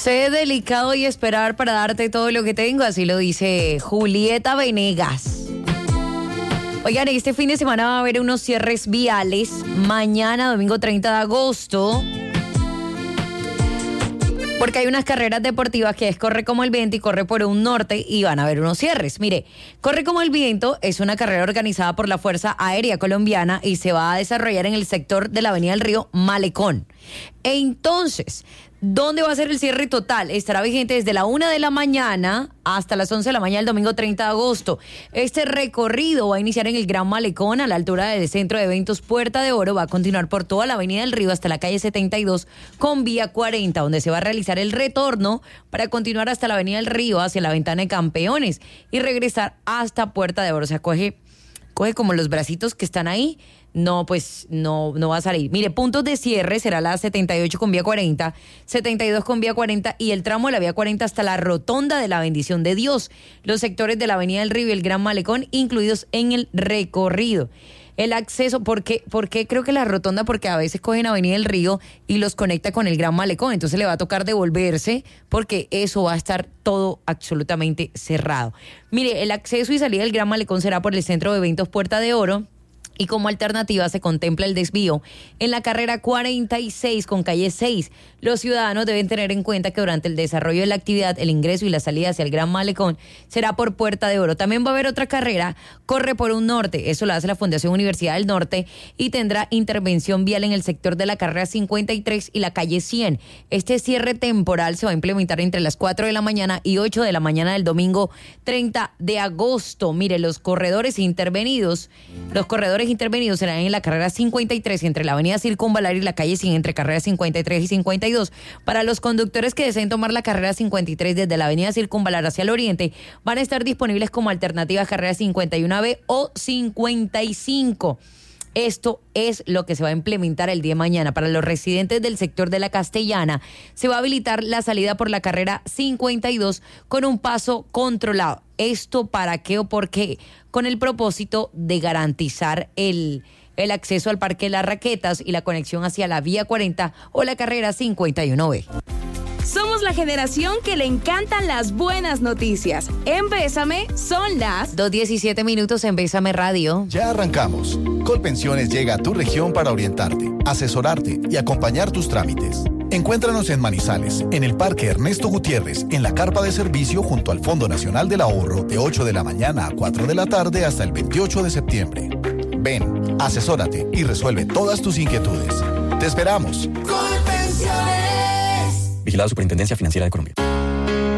Sé delicado y esperar para darte todo lo que tengo, así lo dice Julieta Venegas. Oigan, este fin de semana va a haber unos cierres viales. Mañana, domingo 30 de agosto. Porque hay unas carreras deportivas que es Corre como el Viento y Corre por un Norte y van a haber unos cierres. Mire, Corre como el Viento es una carrera organizada por la Fuerza Aérea Colombiana y se va a desarrollar en el sector de la Avenida del Río Malecón. Entonces, ¿dónde va a ser el cierre total? Estará vigente desde la 1 de la mañana hasta las 11 de la mañana del domingo 30 de agosto. Este recorrido va a iniciar en el Gran Malecón, a la altura del Centro de Eventos Puerta de Oro. Va a continuar por toda la Avenida del Río hasta la calle 72 con vía 40, donde se va a realizar el retorno para continuar hasta la Avenida del Río hacia la Ventana de Campeones y regresar hasta Puerta de Oro. O sea, coge como los bracitos que están ahí. No, pues no va a salir. Mire, puntos de cierre será la 78 con vía 40, 72 con vía 40 y el tramo de la vía 40 hasta la rotonda de la Bendición de Dios. Los sectores de la Avenida del Río y el Gran Malecón incluidos en el recorrido. El acceso, ¿por qué creo que la rotonda? Porque a veces cogen Avenida del Río y los conecta con el Gran Malecón. Entonces le va a tocar devolverse porque eso va a estar todo absolutamente cerrado. Mire, el acceso y salida del Gran Malecón será por el Centro de Eventos Puerta de Oro. Y como alternativa se contempla el desvío en la carrera 46 con calle 6. Los ciudadanos deben tener en cuenta que durante el desarrollo de la actividad, el ingreso y la salida hacia el Gran Malecón será por Puerta de Oro. También va a haber otra carrera, Corre por un Norte. Eso la hace la Fundación Universidad del Norte y tendrá intervención vial en el sector de la carrera 53 y la calle 100. Este cierre temporal se va a implementar entre las 4 de la mañana y 8 de la mañana del domingo 30 de agosto. Mire, los corredores intervenidos serán en la carrera 53 entre la avenida Circunvalar y la calle 100 entre carreras 53 y 52. Para los conductores que deseen tomar la carrera 53 desde la avenida Circunvalar hacia el oriente, van a estar disponibles como alternativas carreras 51B o 55. Esto es lo que se va a implementar el día de mañana. Para los residentes del sector de la Castellana, se va a habilitar la salida por la carrera 52 con un paso controlado. ¿Esto para qué o por qué? Con el propósito de garantizar el acceso al Parque de las Raquetas y la conexión hacia la vía 40 o la carrera 51B. Somos la generación que le encantan las buenas noticias. En Bésame son las 2:17 en Bésame Radio. Ya arrancamos. Colpensiones llega a tu región para orientarte, asesorarte y acompañar tus trámites. Encuéntranos en Manizales, en el Parque Ernesto Gutiérrez, en la carpa de servicio junto al Fondo Nacional del Ahorro de 8 de la mañana a 4 de la tarde hasta el 28 de septiembre. Ven, asesórate y resuelve todas tus inquietudes. ¡Te esperamos! Colpensiones. Vigilada Superintendencia Financiera de Colombia.